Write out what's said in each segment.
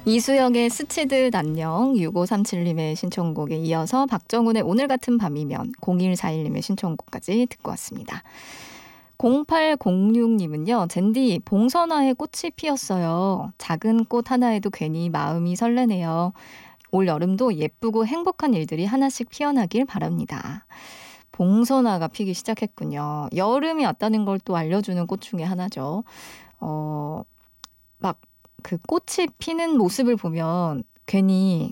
이수영의 스치듯 안녕, 6537님의 신청곡에 이어서 박정훈의 오늘 같은 밤이면, 0141님의 신청곡까지 듣고 왔습니다. 0806님은요. 젠디, 봉선화에 꽃이 피었어요. 작은 꽃 하나에도 괜히 마음이 설레네요. 올 여름도 예쁘고 행복한 일들이 하나씩 피어나길 바랍니다. 봉선화가 피기 시작했군요. 여름이 왔다는 걸 또 알려주는 꽃 중에 하나죠. 막 그 꽃이 피는 모습을 보면 괜히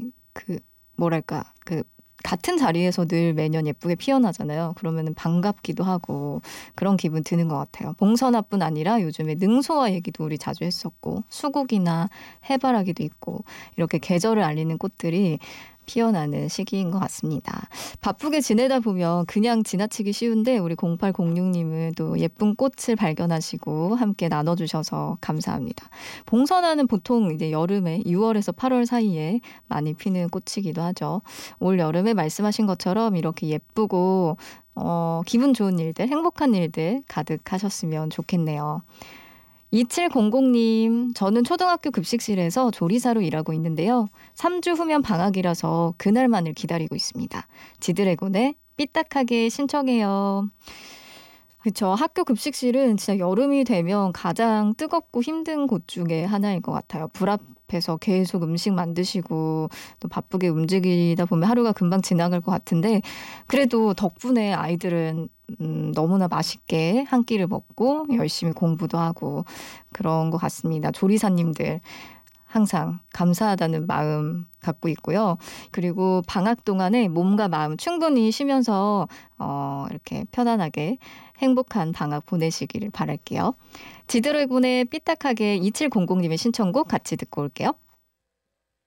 같은 자리에서 늘 매년 예쁘게 피어나잖아요. 그러면 반갑기도 하고 그런 기분 드는 것 같아요. 봉선화뿐 아니라 요즘에 능소화 얘기도 우리 자주 했었고, 수국이나 해바라기도 있고, 이렇게 계절을 알리는 꽃들이 피어나는 시기인 것 같습니다. 바쁘게 지내다 보면 그냥 지나치기 쉬운데, 우리 0806님은 또 예쁜 꽃을 발견하시고 함께 나눠주셔서 감사합니다. 봉선화는 보통 이제 여름에 6월에서 8월 사이에 많이 피는 꽃이기도 하죠. 올 여름에 말씀하신 것처럼 이렇게 예쁘고 기분 좋은 일들, 행복한 일들 가득하셨으면 좋겠네요. 2700님, 저는 초등학교 급식실에서 조리사로 일하고 있는데요. 3주 후면 방학이라서 그날만을 기다리고 있습니다. 지드래곤의 삐딱하게 신청해요. 그렇죠. 학교 급식실은 진짜 여름이 되면 가장 뜨겁고 힘든 곳 중에 하나일 것 같아요. 불 앞에서 계속 음식 만드시고 또 바쁘게 움직이다 보면 하루가 금방 지나갈 것 같은데, 그래도 덕분에 아이들은 너무나 맛있게 한 끼를 먹고 열심히 공부도 하고 그런 것 같습니다. 조리사님들 항상 감사하다는 마음 갖고 있고요. 그리고 방학 동안에 몸과 마음 충분히 쉬면서 이렇게 편안하게 행복한 방학 보내시기를 바랄게요. 지드래곤의 삐딱하게 2700님의 신청곡 같이 듣고 올게요.